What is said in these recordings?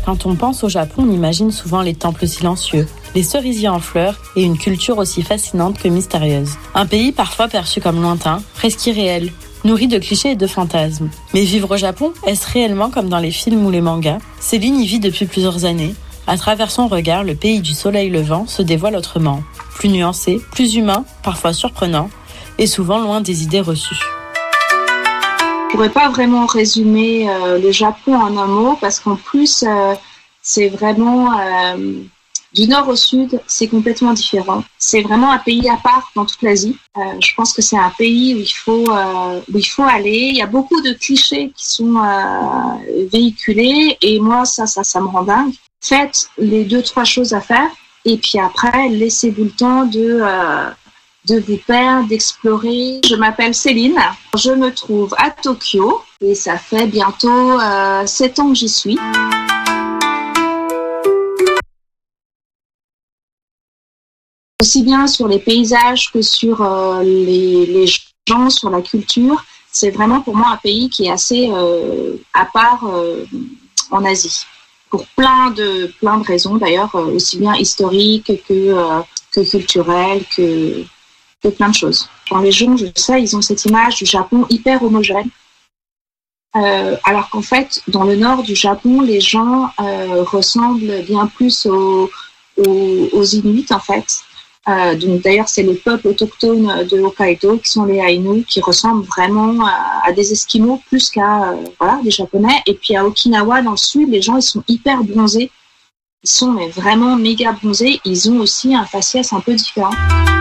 Quand on pense au Japon, on imagine souvent les temples silencieux, les cerisiers en fleurs et une culture aussi fascinante que mystérieuse. Un pays parfois perçu comme lointain, presque irréel, nourri de clichés et de fantasmes. Mais vivre au Japon, est-ce réellement comme dans les films ou les mangas ? Céline y vit depuis plusieurs années. À travers son regard, le pays du soleil levant se dévoile autrement, plus nuancé, plus humain, parfois surprenant, et souvent loin des idées reçues. Je pourrais pas vraiment résumer le Japon en un mot parce qu'en plus c'est vraiment du nord au sud, c'est complètement différent. C'est vraiment un pays à part dans toute l'Asie. Je pense que c'est un pays où il faut aller. Il y a beaucoup de clichés qui sont véhiculés et moi ça me rend dingue. Faites les 2-3 choses à faire et puis après laissez-vous le temps de vous perdre, d'explorer. Je m'appelle Céline, je me trouve à Tokyo et ça fait bientôt 7 ans que j'y suis. Aussi bien sur les paysages que sur les gens, sur la culture, c'est vraiment pour moi un pays qui est assez à part en Asie. Pour plein de raisons d'ailleurs, aussi bien historiques que culturelles, que plein de choses. Dans les gens, je sais, ils ont cette image du Japon hyper homogène. Alors qu'en fait, dans le nord du Japon, les gens ressemblent bien plus aux Inuits, en fait. Donc d'ailleurs, c'est le peuple autochtone de Hokkaido qui sont les Ainu, qui ressemblent vraiment à des Esquimaux plus qu'à des Japonais. Et puis à Okinawa, dans le sud, les gens ils sont hyper bronzés. Ils sont mais vraiment méga bronzés. Ils ont aussi un faciès un peu différent.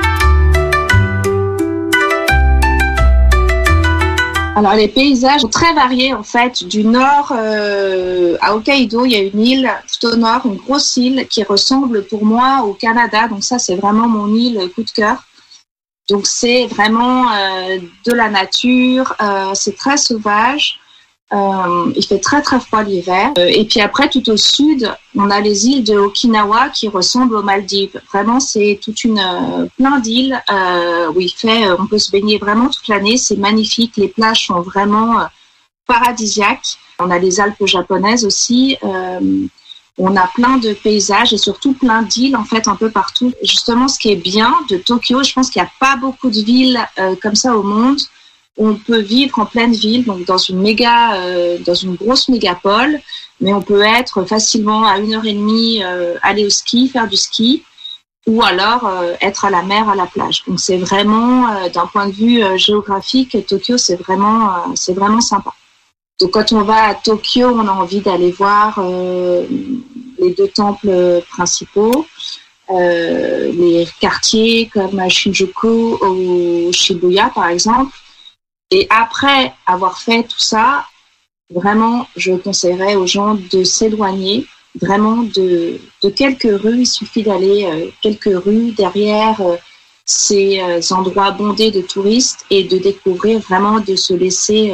Alors les paysages sont très variés en fait. Du nord à Hokkaido, il y a une île tout au nord, une grosse île qui ressemble pour moi au Canada. Donc ça, c'est vraiment mon île coup de cœur. Donc c'est vraiment de la nature, c'est très sauvage. Il fait très très froid l'hiver. Et puis après, tout au sud, on a les îles de Okinawa qui ressemblent aux Maldives. Vraiment, c'est toute plein d'îles où on peut se baigner vraiment toute l'année. C'est magnifique. Les plages sont vraiment paradisiaques. On a les Alpes japonaises aussi. On a plein de paysages et surtout plein d'îles en fait un peu partout. Et justement, ce qui est bien de Tokyo, je pense qu'il n'y a pas beaucoup de villes comme ça au monde. On peut vivre en pleine ville, donc dans une grosse mégapole, mais on peut être facilement à 1h30 aller au ski, faire du ski, ou alors être à la mer, à la plage. Donc c'est vraiment, d'un point de vue géographique, Tokyo c'est vraiment sympa. Donc quand on va à Tokyo, on a envie d'aller voir les 2 temples principaux, les quartiers comme Shinjuku ou Shibuya par exemple. Et après avoir fait tout ça, vraiment, je conseillerais aux gens de s'éloigner vraiment de quelques rues. Il suffit d'aller quelques rues derrière ces endroits bondés de touristes et de découvrir vraiment, de se laisser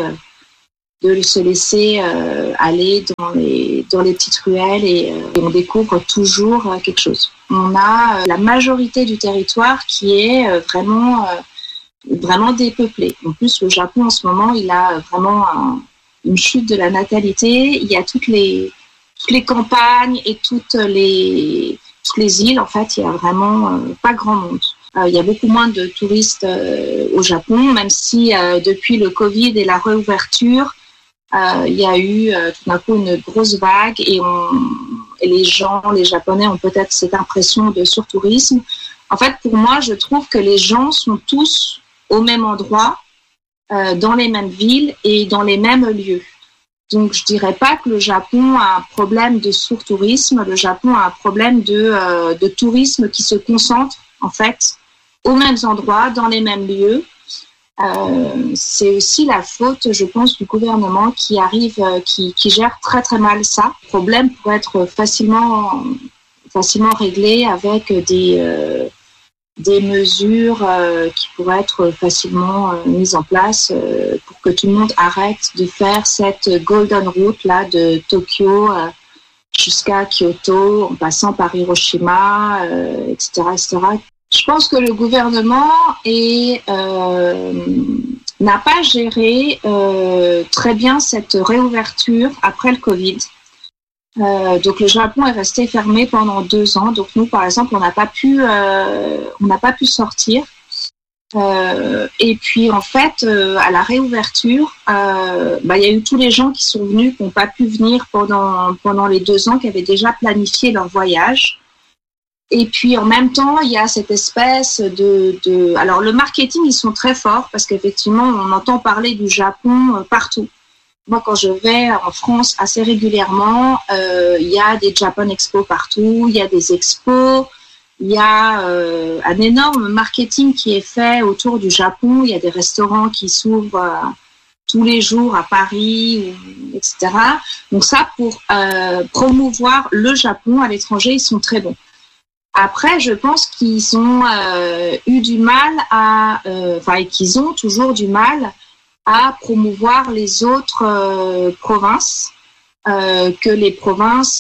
aller dans les petites ruelles et on découvre toujours quelque chose. On a la majorité du territoire qui est vraiment dépeuplé. En plus, le Japon, en ce moment, il a vraiment une chute de la natalité. Il y a toutes les campagnes et toutes les îles. En fait, il y a vraiment pas grand monde. Il y a beaucoup moins de touristes au Japon, même si depuis le Covid et la réouverture, il y a eu tout d'un coup une grosse vague et les Japonais ont peut-être cette impression de surtourisme. En fait, pour moi, je trouve que les gens sont tous au même endroit, dans les mêmes villes et dans les mêmes lieux. Donc, je dirais pas que le Japon a un problème de surtourisme. Le Japon a un problème de tourisme qui se concentre, en fait, aux mêmes endroits, dans les mêmes lieux. C'est aussi la faute, je pense, du gouvernement qui gère très très mal ça. Le problème pourrait être facilement réglé avec des mesures qui pourraient être facilement mises en place pour que tout le monde arrête de faire cette Golden Route là de Tokyo jusqu'à Kyoto, en passant par Hiroshima, etc., etc. Je pense que le gouvernement n'a pas géré très bien cette réouverture après le Covid. Donc le Japon est resté fermé pendant 2 ans. Donc nous, par exemple, on n'a pas pu sortir. Et puis en fait, à la réouverture, il y a eu tous les gens qui sont venus, qui n'ont pas pu venir pendant les 2 ans, qui avaient déjà planifié leur voyage. Et puis en même temps, il y a cette espèce de... Alors le marketing, ils sont très forts parce qu'effectivement, on entend parler du Japon partout. Moi, quand je vais en France assez régulièrement, il y a des Japan Expo partout, il y a des expos, il y a un énorme marketing qui est fait autour du Japon. Il y a des restaurants qui s'ouvrent tous les jours à Paris, etc. Donc ça, pour promouvoir le Japon à l'étranger, ils sont très bons. Après, je pense qu'ils ont eu du mal et qu'ils ont toujours du mal à promouvoir les autres provinces que les provinces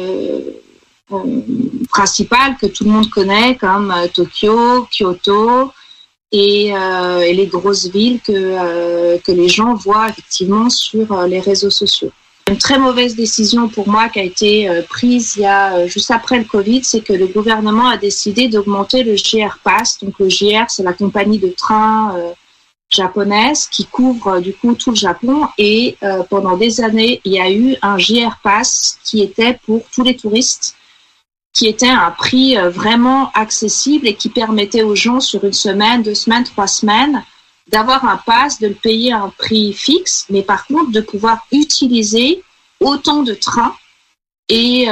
principales que tout le monde connaît, comme Tokyo, Kyoto et les grosses villes que les gens voient effectivement sur les réseaux sociaux. Une très mauvaise décision pour moi qui a été prise juste après le Covid, c'est que le gouvernement a décidé d'augmenter le JR Pass. Donc le JR, c'est la compagnie de train japonaise qui couvre du coup tout le Japon. Et pendant des années, il y a eu un JR Pass qui était pour tous les touristes, qui était à un prix vraiment accessible et qui permettait aux gens sur 1 semaine, 2 semaines, 3 semaines d'avoir un pass, de le payer à un prix fixe, mais par contre de pouvoir utiliser autant de trains et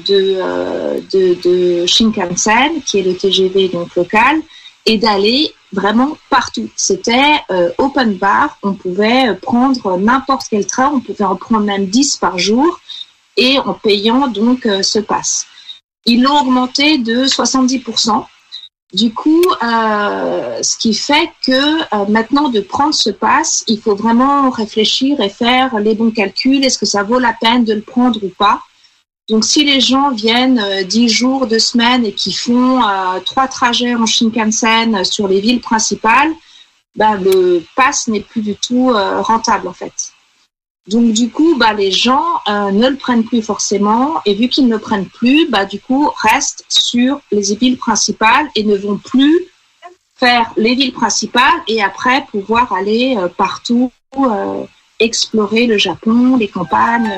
de Shinkansen, qui est le TGV donc local, et d'aller vraiment partout. C'était open bar, on pouvait prendre n'importe quel train, on pouvait en prendre même 10 par jour, et en payant donc ce pass. Ils l'ont augmenté de 70%. Du coup, ce qui fait que maintenant de prendre ce pass, il faut vraiment réfléchir et faire les bons calculs. Est-ce que ça vaut la peine de le prendre ou pas? Donc, si les gens viennent 10 jours, 2 semaines et qui font 3 trajets en Shinkansen sur les villes principales, le pass n'est plus du tout rentable en fait. Donc du coup, les gens ne le prennent plus forcément, et vu qu'ils ne le prennent plus, du coup restent sur les villes principales et ne vont plus faire les villes principales et après pouvoir aller partout explorer le Japon, les campagnes.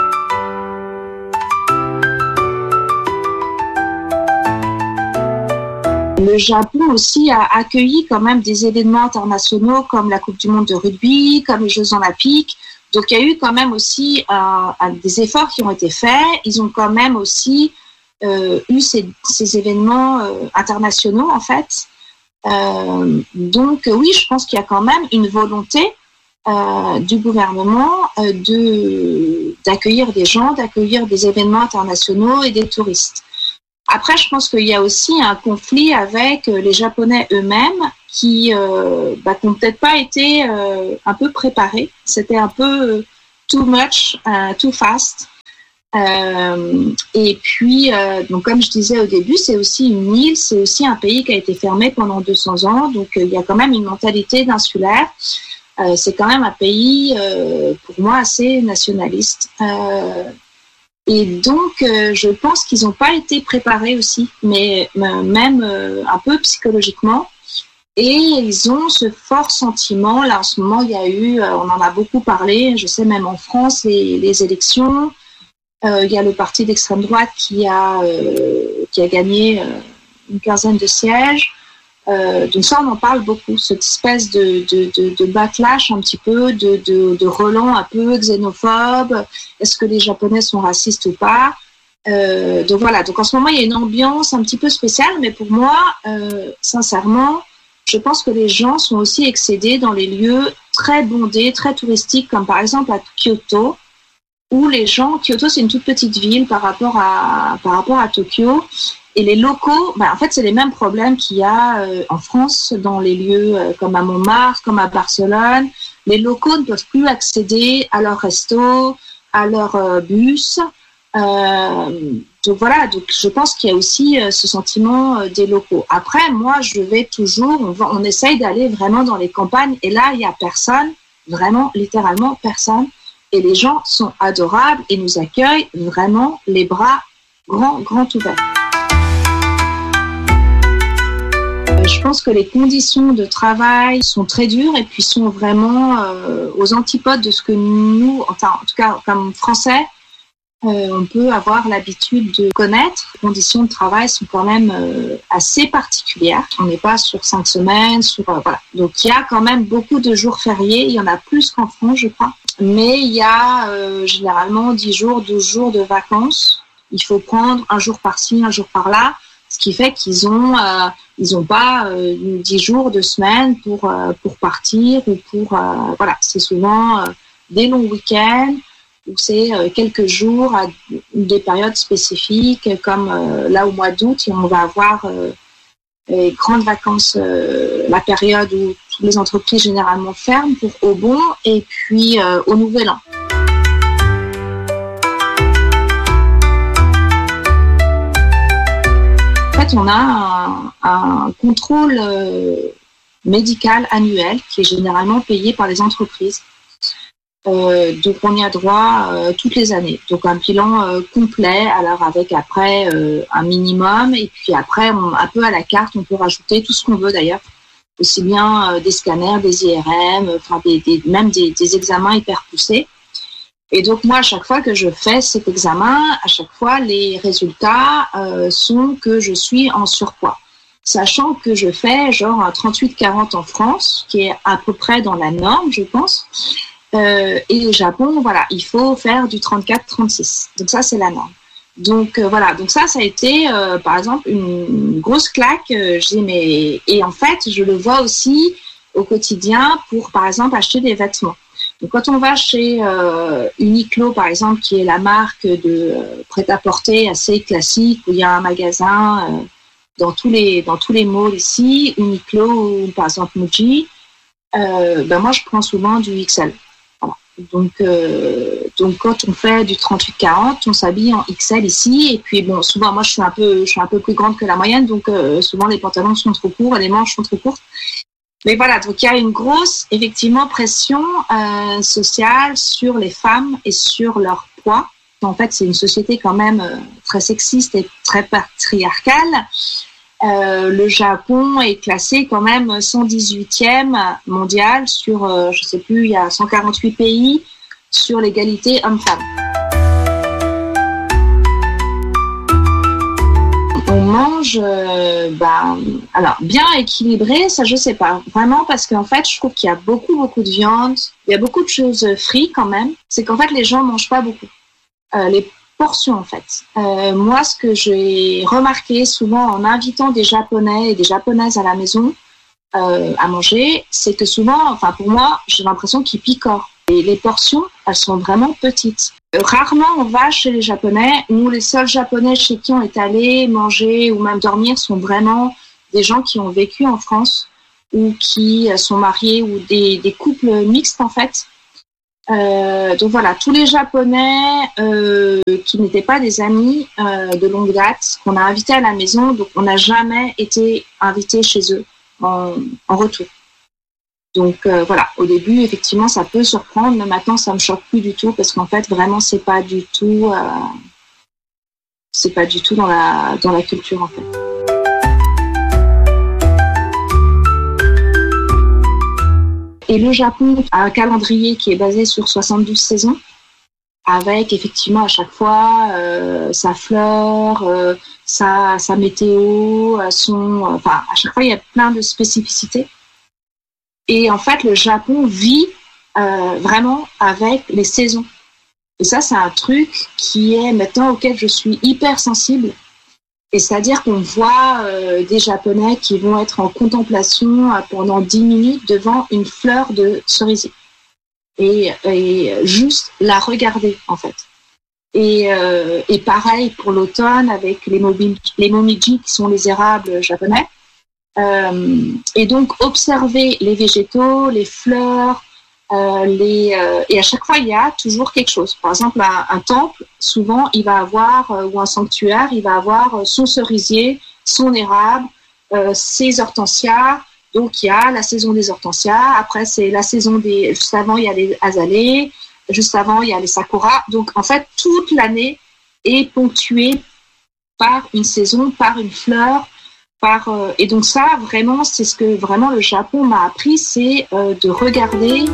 Le Japon aussi a accueilli quand même des événements internationaux comme la Coupe du Monde de rugby, comme les Jeux Olympiques. Donc, il y a eu quand même aussi des efforts qui ont été faits. Ils ont quand même aussi eu ces événements internationaux, en fait. Donc, oui, je pense qu'il y a quand même une volonté du gouvernement d'accueillir des gens, d'accueillir des événements internationaux et des touristes. Après, je pense qu'il y a aussi un conflit avec les Japonais eux-mêmes qui n'ont peut-être pas été un peu préparés. C'était un peu too much, too fast. Et puis, donc comme je disais au début, c'est aussi une île, c'est aussi un pays qui a été fermé pendant 200 ans. Donc, il y a quand même une mentalité d'insulaire. C'est quand même un pays, pour moi, assez nationaliste. Et donc, je pense qu'ils n'ont pas été préparés aussi, mais même un peu psychologiquement. Et ils ont ce fort sentiment. Là, en ce moment, il y a eu, on en a beaucoup parlé, je sais même en France, les élections. Il y a le parti d'extrême droite qui a gagné une 15aine de sièges. Donc ça, on en parle beaucoup, cette espèce de backlash un petit peu, de relents un peu xénophobes. Est-ce que les Japonais sont racistes ou pas? Donc voilà, donc en ce moment, il y a une ambiance un petit peu spéciale, mais pour moi, sincèrement, je pense que les gens sont aussi excédés dans les lieux très bondés, très touristiques, comme par exemple à Kyoto, où les gens, Kyoto, c'est une toute petite ville par rapport à Tokyo, et les locaux, en fait, c'est les mêmes problèmes qu'il y a en France, dans les lieux comme à Montmartre, comme à Barcelone. Les locaux ne peuvent plus accéder à leurs restos, à leurs bus. Donc voilà, donc je pense qu'il y a aussi ce sentiment des locaux. Après, moi, je vais toujours, on essaye d'aller vraiment dans les campagnes, et là, il n'y a personne, vraiment, littéralement personne. Et les gens sont adorables et nous accueillent vraiment les bras grands ouverts. Je pense que les conditions de travail sont très dures et puis sont vraiment aux antipodes de ce que nous, enfin en tout cas comme Français, on peut avoir l'habitude de connaître. Les conditions de travail sont quand même assez particulières. On n'est pas sur 5 semaines, voilà. Donc il y a quand même beaucoup de jours fériés. Il y en a plus qu'en France, je crois. Mais il y a généralement 10 jours, 12 jours de vacances. Il faut prendre un jour par-ci, un jour par-là. Ce qui fait qu'ils ont pas 10 jours, 2 semaines pour partir ou pour voilà. C'est souvent des longs week-ends où c'est quelques jours à des périodes spécifiques, comme là au mois d'août, on va avoir les grandes vacances, la période où toutes les entreprises généralement ferment pour au bon et puis au Nouvel An. En fait, on a un contrôle médical annuel qui est généralement payé par les entreprises. Donc on y a droit toutes les années. Donc un bilan complet, alors avec après un minimum et puis après un peu à la carte, on peut rajouter tout ce qu'on veut d'ailleurs, aussi bien des scanners, des IRM, enfin même des examens hyper poussés. Et donc moi à chaque fois que je fais cet examen, à chaque fois les résultats sont que je suis en surpoids. Sachant que je fais genre un 38-40 en France, qui est à peu près dans la norme, je pense. Et au Japon, voilà, il faut faire du 34-36. Donc ça, c'est la norme. Donc voilà, donc ça a été, par exemple, une grosse claque. Et en fait, je le vois aussi au quotidien pour, par exemple, acheter des vêtements. Donc quand on va chez Uniqlo, par exemple, qui est la marque de prêt-à-porter assez classique, où il y a un magasin dans tous les malls ici, Uniqlo ou par exemple Muji, moi je prends souvent du XL. Donc quand on fait du 38-40, on s'habille en XL ici. Et puis bon, souvent moi je suis un peu plus grande que la moyenne, donc souvent les pantalons sont trop courts et les manches sont trop courtes. Mais voilà, donc il y a une grosse effectivement pression sociale sur les femmes et sur leur poids. En fait, c'est une société quand même très sexiste et très patriarcale. Le Japon est classé quand même 118e mondial sur, je sais plus, il y a 148 pays sur l'égalité homme-femme. On mange, alors bien équilibré, ça je sais pas vraiment parce qu'en fait je trouve qu'il y a beaucoup de viande, il y a beaucoup de choses frites quand même. C'est qu'en fait les gens mangent pas beaucoup. Les portions en fait. Moi, ce que j'ai remarqué souvent en invitant des Japonais et des Japonaises à la maison à manger, c'est que souvent, enfin pour moi, j'ai l'impression qu'ils picorent. Et les portions, elles sont vraiment petites. Rarement on va chez les Japonais. Nous, les seuls Japonais chez qui on est allé manger ou même dormir sont vraiment des gens qui ont vécu en France ou qui sont mariés ou des couples mixtes en fait. Donc voilà, tous les Japonais qui n'étaient pas des amis de longue date, qu'on a invités à la maison, donc on n'a jamais été invités chez eux en retour. Donc voilà, au début effectivement ça peut surprendre, mais maintenant ça me choque plus du tout parce qu'en fait vraiment c'est pas du tout dans la culture en fait. Et le Japon a un calendrier qui est basé sur 72 saisons, avec effectivement à chaque fois sa flore, sa météo, à chaque fois il y a plein de spécificités. Et en fait, le Japon vit vraiment avec les saisons. Et ça, c'est un truc qui est maintenant auquel je suis hyper sensible. Et c'est-à-dire qu'on voit des Japonais qui vont être en contemplation pendant 10 minutes devant une fleur de cerisier. Et juste la regarder, en fait. Et pareil pour l'automne avec les momiji qui sont les érables japonais. Et donc observer les végétaux, les fleurs, et à chaque fois il y a toujours quelque chose. Par exemple un temple, souvent il va avoir ou un sanctuaire, il va avoir son cerisier, son érable, ses hortensias. Donc il y a la saison des hortensias. Après c'est la saison juste avant il y a les azalées. Juste avant, il y a les sakura. Donc, en fait, toute l'année est ponctuée par une saison, par une fleur, et donc ça, vraiment, c'est ce que vraiment le Japon m'a appris, c'est de regarder.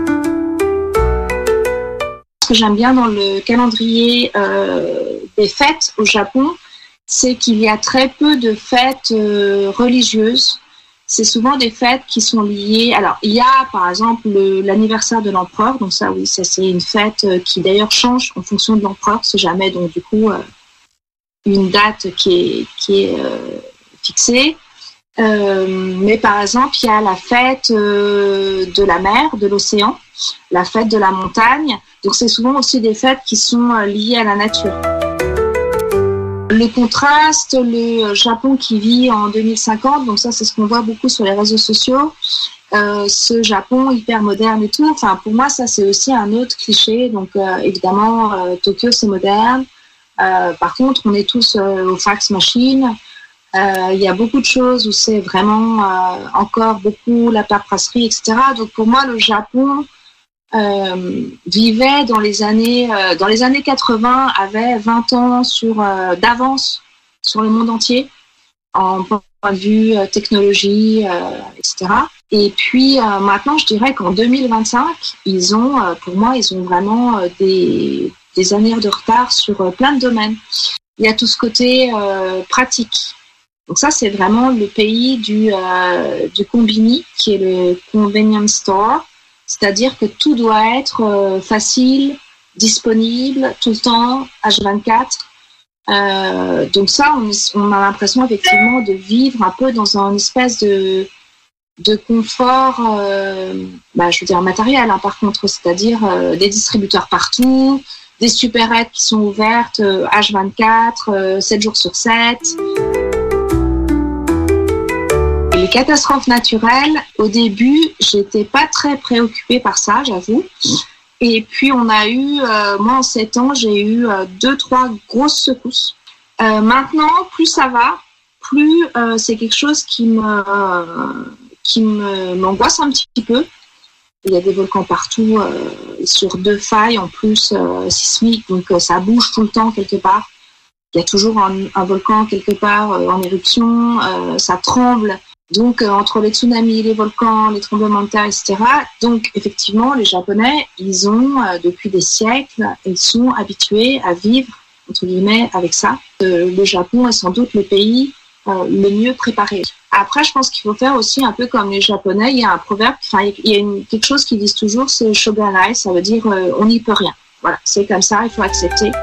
Ce que j'aime bien dans le calendrier des fêtes au Japon, c'est qu'il y a très peu de fêtes religieuses. C'est souvent des fêtes qui sont liées. Alors, il y a par exemple l'anniversaire de l'empereur, donc ça, oui, ça c'est une fête qui d'ailleurs change en fonction de l'empereur. C'est jamais donc du coup une date qui est fixée. Mais par exemple, il y a la fête de la mer, de l'océan, la fête de la montagne. Donc, c'est souvent aussi des fêtes qui sont liées à la nature. Le contraste, le Japon qui vit en 2050, donc ça c'est ce qu'on voit beaucoup sur les réseaux sociaux, ce Japon hyper moderne et tout, enfin pour moi ça c'est aussi un autre cliché, donc évidemment Tokyo c'est moderne, par contre on est tous au fax machine, il y a beaucoup de choses où c'est vraiment encore beaucoup la paperasserie, etc. Donc pour moi le Japon vivait dans les années 80, avait 20 ans d'avance sur le monde entier en point de vue technologie, etc. Et puis maintenant, je dirais qu'en 2025, pour moi, ils ont vraiment des années de retard sur plein de domaines. Il y a tout ce côté pratique. Donc ça, c'est vraiment le pays du combini, qui est le convenience store. C'est-à-dire que tout doit être facile, disponible, tout le temps, H24. Donc ça, on a l'impression effectivement de vivre un peu dans une espèce de confort, je veux dire matériel, hein, par contre, c'est-à-dire des distributeurs partout, des supérettes qui sont ouvertes H24, 7 jours sur 7. Les catastrophes naturelles, au début, j'étais pas très préoccupée par ça, j'avoue. Et puis, on a eu, moi en 7 ans, j'ai eu 2-3 grosses secousses. Maintenant, plus ça va, plus c'est quelque chose qui m'angoisse un petit peu. Il y a des volcans partout, sur 2 failles en plus sismiques, donc ça bouge tout le temps quelque part. Il y a toujours un volcan quelque part en éruption, ça tremble. Donc, entre les tsunamis, les volcans, les tremblements de terre, etc. Donc, effectivement, les Japonais, ils ont, depuis des siècles, ils sont habitués à vivre, entre guillemets, avec ça. Le Japon est sans doute le pays le mieux préparé. Après, je pense qu'il faut faire aussi un peu comme les Japonais. Il y a un proverbe, il y a quelque chose qu'ils disent toujours, c'est shogunai, ça veut dire on n'y peut rien. Voilà, c'est comme ça, il faut accepter.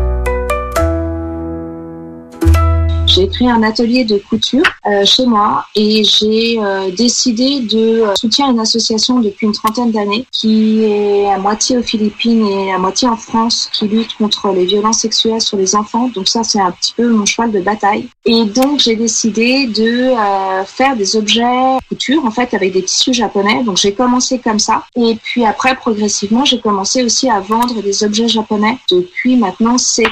J'ai créé un atelier de couture chez moi et j'ai décidé de soutenir une association depuis une 30aine d'années qui est à moitié aux Philippines et à moitié en France, qui lutte contre les violences sexuelles sur les enfants. Donc ça, c'est un petit peu mon cheval de bataille. Et donc, j'ai décidé de faire des objets couture, en fait, avec des tissus japonais. Donc, j'ai commencé comme ça. Et puis après, progressivement, j'ai commencé aussi à vendre des objets japonais depuis maintenant 7